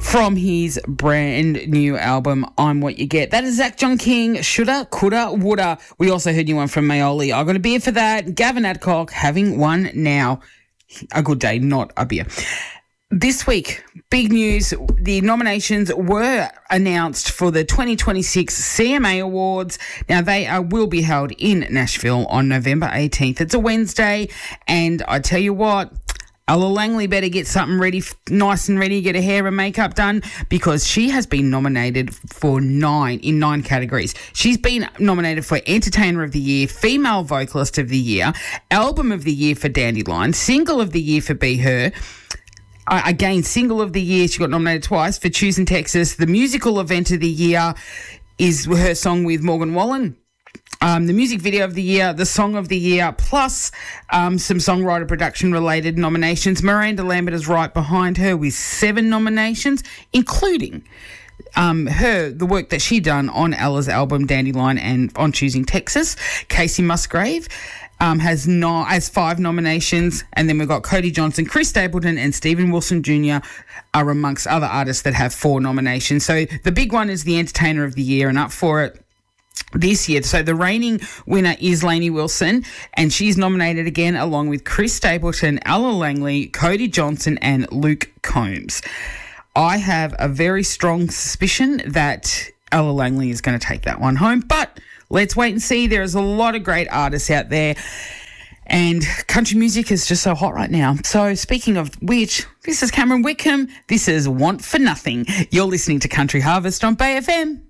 from his brand new album, I'm What You Get. That is Zach John King, Shoulda, Coulda, Woulda. We also heard new one from Mayoli. I got a beer for that. Gavin Adcock, having one now. A good day, not a beer. This week, big news. The nominations were announced for the 2026 CMA Awards. Now, they will be held in Nashville on November 18th. It's a Wednesday, and I tell you what, Ella Langley better get something ready, nice and ready, get her hair and makeup done, because she has been nominated for 9 categories. She's been nominated for Entertainer of the Year, Female Vocalist of the Year, Album of the Year for Dandelion, Single of the Year for Be Her. Again, Single of the Year, she got nominated twice for Choosing Texas. The Musical Event of the Year is her song with Morgan Wallen. The Music Video of the Year, the Song of the Year, plus some songwriter production related nominations. Miranda Lambert is right behind her with 7 nominations, including the work that she done on Ella's album Dandelion and on Choosing Texas. Casey Musgrave has 5 nominations, and then we've got Cody Johnson, Chris Stapleton and Stephen Wilson Jr. are amongst other artists that have 4 nominations. So the big one is the Entertainer of the Year, and up for it this year. So the reigning winner is Lainey Wilson, and she's nominated again along with Chris Stapleton, Ella Langley, Cody Johnson and Luke Combs. I have a very strong suspicion that Ella Langley is going to take that one home, but let's wait and see. There's a lot of great artists out there, and country music is just so hot right now. So speaking of which, this is Cameron Wickham. This is Want for Nothing. You're listening to Country Harvest on Bay FM.